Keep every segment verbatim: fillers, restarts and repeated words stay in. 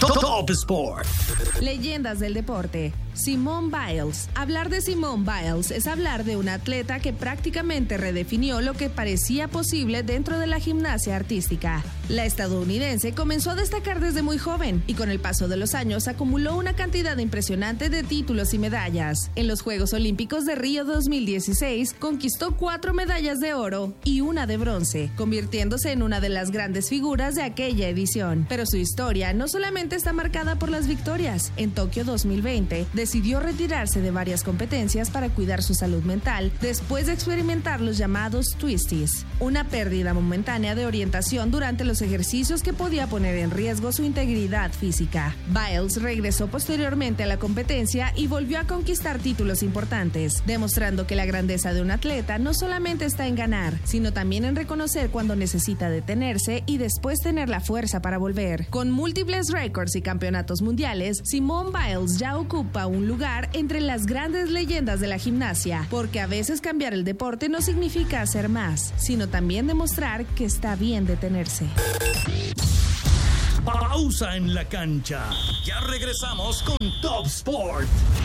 Top Sport. Leyendas del deporte. Simone Biles. Hablar de Simone Biles es hablar de una atleta que prácticamente redefinió lo que parecía posible dentro de la gimnasia artística. La estadounidense comenzó a destacar desde muy joven y con el paso de los años acumuló una cantidad impresionante de títulos y medallas. En los Juegos Olímpicos de Río dos mil dieciséis conquistó cuatro medallas de oro y una de bronce, convirtiéndose en una de las grandes figuras de aquella edición. Pero su historia no solamente está marcada por las victorias. En Tokio dos mil veinte, decidió retirarse de varias competencias para cuidar su salud mental después de experimentar los llamados twisties, una pérdida momentánea de orientación durante los ejercicios que podía poner en riesgo su integridad física. Biles regresó posteriormente a la competencia y volvió a conquistar títulos importantes, demostrando que la grandeza de un atleta no solamente está en ganar, sino también en reconocer cuando necesita detenerse y después tener la fuerza para volver. Con múltiples récords y campeonatos mundiales, Simone Biles ya ocupa un lugar entre las grandes leyendas de la gimnasia, porque a veces cambiar el deporte no significa hacer más, sino también demostrar que está bien detenerse. Pausa en la cancha. Ya regresamos con Top Sport.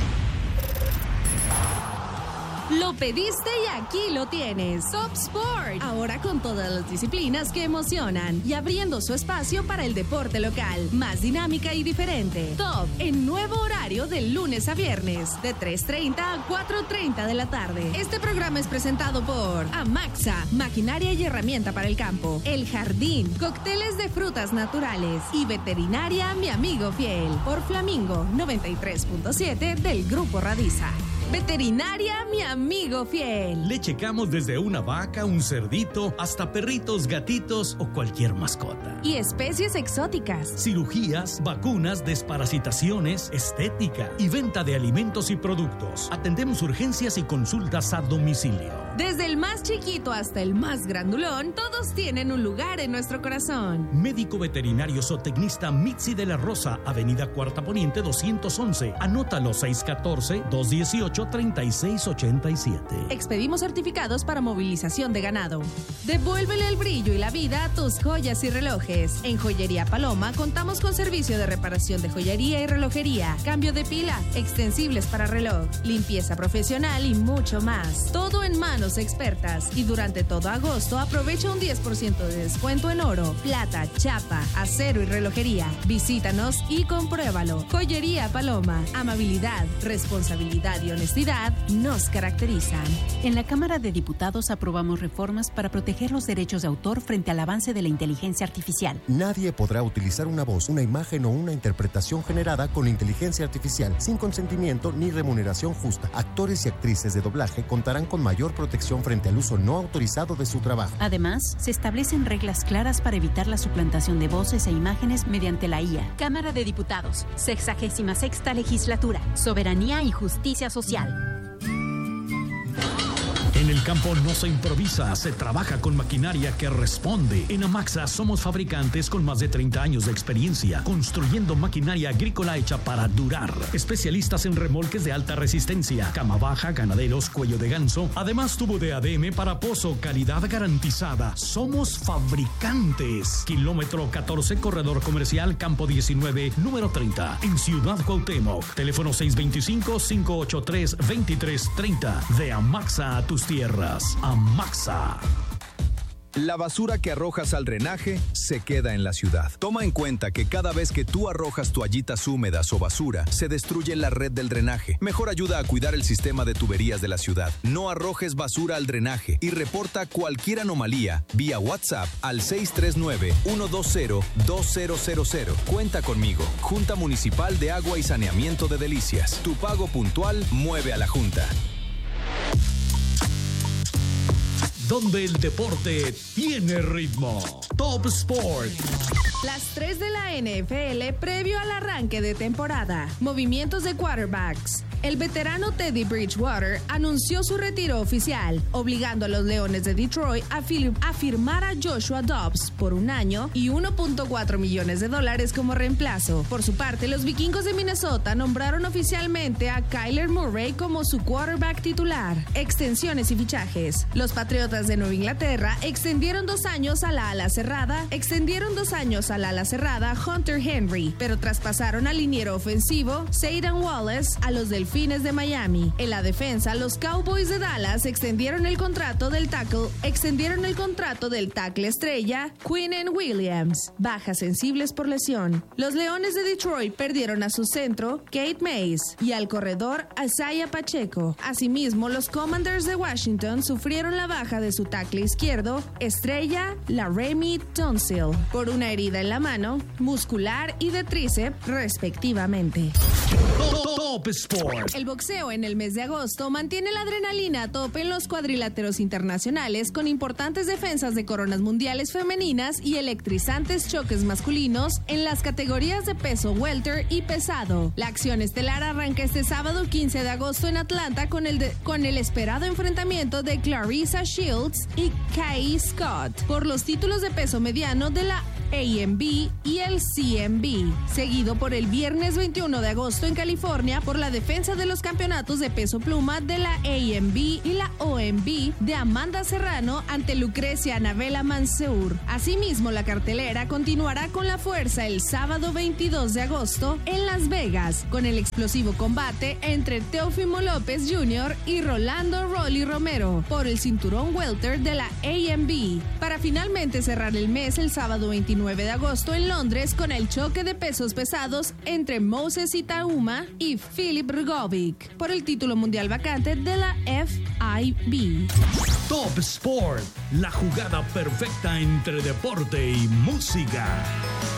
Lo pediste y aquí lo tienes. Top Sport. Ahora con todas las disciplinas que emocionan y abriendo su espacio para el deporte local. Más dinámica y diferente. Top en nuevo horario de lunes a viernes. De tres treinta a cuatro treinta de la tarde. Este programa es presentado por Amaxa. Maquinaria y herramienta para el campo. El Jardín. Cócteles de frutas naturales. Y Veterinaria Mi Amigo Fiel. Por Flamingo noventa y tres punto siete del Grupo Radiza. Veterinaria Mi Amigo Fiel. Le checamos desde una vaca, un cerdito, hasta perritos, gatitos o cualquier mascota. Y especies exóticas. Cirugías, vacunas, desparasitaciones, estética y venta de alimentos y productos. Atendemos urgencias y consultas a domicilio. Desde el más chiquito hasta el más grandulón, todos tienen un lugar en nuestro corazón. Médico veterinario zootecnista Mitzi de la Rosa, Avenida Cuarta Poniente doscientos once. Anótalo seis uno cuatro, dos uno ocho, tres seis ocho siete. Expedimos certificados para movilización de ganado. Devuélvele el brillo y la vida a tus joyas y relojes. En Joyería Paloma contamos con servicio de reparación de joyería y relojería, cambio de pila, extensibles para reloj, limpieza profesional y mucho más. Todo en manos expertas. Y durante todo agosto aprovecha un diez por ciento de descuento en oro, plata, chapa, acero y relojería. Visítanos y compruébalo. Joyería Paloma. Amabilidad, responsabilidad y honestidad nos caracterizan. En la Cámara de Diputados aprobamos reformas para proteger los derechos de autor frente al avance de la inteligencia artificial. Nadie podrá utilizar una voz, una imagen o una interpretación generada con inteligencia artificial sin consentimiento ni remuneración justa. Actores y actrices de doblaje contarán con mayor protección frente al uso no autorizado de su trabajo. Además, se establecen reglas claras para evitar la suplantación de voces e imágenes mediante la I A. Cámara de Diputados, sexagésima sexta legislatura, soberanía y justicia social. En el campo no se improvisa, se trabaja con maquinaria que responde. En Amaxa somos fabricantes con más de treinta años de experiencia, construyendo maquinaria agrícola hecha para durar. Especialistas en remolques de alta resistencia, cama baja, ganaderos, cuello de ganso. Además, tubo de A D M para pozo, calidad garantizada. Somos fabricantes. Kilómetro catorce, corredor comercial, campo diecinueve, número treinta, en Ciudad Cuauhtémoc. Teléfono seis dos cinco, cinco ocho tres, dos tres tres cero. De Amaxa a tus tierras. Amaxa. La basura que arrojas al drenaje se queda en la ciudad. Toma en cuenta que cada vez que tú arrojas toallitas húmedas o basura, se destruye la red del drenaje. Mejor ayuda a cuidar el sistema de tuberías de la ciudad. No arrojes basura al drenaje y reporta cualquier anomalía vía WhatsApp al seis tres nueve, uno dos cero, dos cero cero cero. Cuenta conmigo. Junta Municipal de Agua y Saneamiento de Delicias. Tu pago puntual mueve a la Junta. Donde el deporte tiene ritmo. Top Sport. Las tres de la N F L previo al arranque de temporada. Movimientos de quarterbacks. El veterano Teddy Bridgewater anunció su retiro oficial, obligando a los Leones de Detroit a, fir- a firmar a Joshua Dobbs por un año y uno punto cuatro millones de dólares como reemplazo. Por su parte, los Vikingos de Minnesota nombraron oficialmente a Kyler Murray como su quarterback titular. Extensiones y fichajes. Los Patriotas Patriotas de Nueva Inglaterra extendieron dos años a la ala cerrada, extendieron dos años a la ala cerrada Hunter Henry, pero traspasaron al liniero ofensivo Zayden Wallace a los Delfines de Miami. En la defensa, los Cowboys de Dallas extendieron el contrato del tackle, extendieron el contrato del tackle estrella Quinnen Williams. Bajas sensibles por lesión. Los Leones de Detroit perdieron a su centro Kate Mays y al corredor Isaiah Pacheco. Asimismo, los Commanders de Washington sufrieron la baja de su tackle izquierdo, estrella Laremy Tunsil, por una herida en la mano, muscular y de tríceps, respectivamente. Top Sport. El boxeo en el mes de agosto mantiene la adrenalina a tope en los cuadriláteros internacionales con importantes defensas de coronas mundiales femeninas y electrizantes choques masculinos en las categorías de peso welter y pesado. La acción estelar arranca este sábado quince de agosto en Atlanta con el, de, con el esperado enfrentamiento de Clarissa Shields y Kai Scott por los títulos de peso mediano de la A M B y el C M B, seguido por el viernes veintiuno de agosto en California por la defensa de los campeonatos de peso pluma de la A M B y la O M B de Amanda Serrano ante Lucrecia Anabela Manseur. Asimismo, la cartelera continuará con la fuerza el sábado veintidós de agosto en Las Vegas, con el explosivo combate entre Teófimo López junior y Rolando Rolly Romero por el cinturón welter de la A M B, para finalmente cerrar el mes el sábado veintinueve de agosto en Londres con el choque de pesos pesados entre Moses Itaúma y Filip Rgovic por el título mundial vacante de la F I B. Top Sport, la jugada perfecta entre deporte y música.